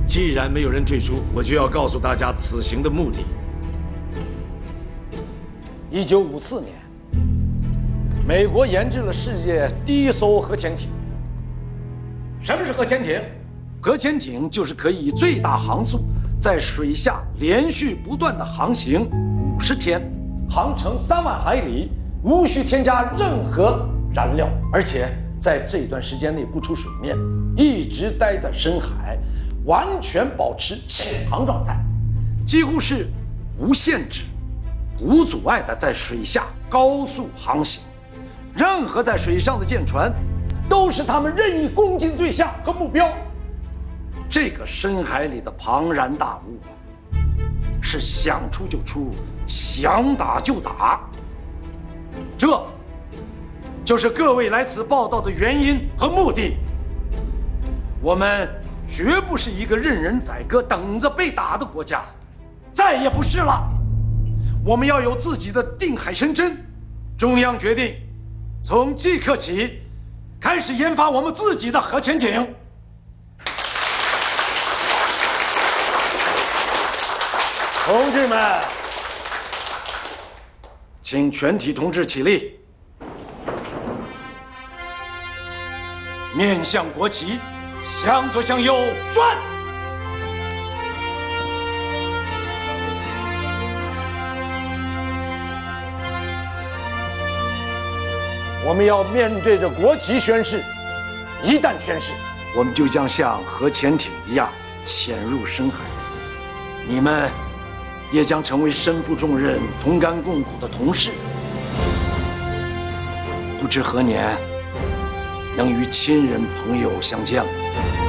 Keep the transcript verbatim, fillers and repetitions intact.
既然没有人退出，我就要告诉大家此行的目的。 一九五四年，美国研制了世界第一艘核潜艇。什么是核潜艇？核潜艇就是可以以最大航速在水下连续不断的航行五十天，航程三万海里，无需添加任何燃料，而且在这段时间内不出水面，一直待在深海，完全保持潜航状态，几乎是无限制、无阻碍的在水下高速航行。任何在水上的舰船都是他们任意攻击的对象和目标。这个深海里的庞然大物啊，是想出就出，想打就打。这就是各位来此报道的原因和目的。我们绝不是一个任人宰割、等着被打的国家，再也不是了。我们要有自己的定海神针。中央决定，从即刻起，开始研发我们自己的核潜艇。同志们，请全体同志起立，面向国旗，向左向右转。我们要面对着国旗宣誓，一旦宣誓，我们就将像核潜艇一样潜入深海，你们也将成为身负重任、同甘共苦的同事。不知何年能与亲人朋友相见。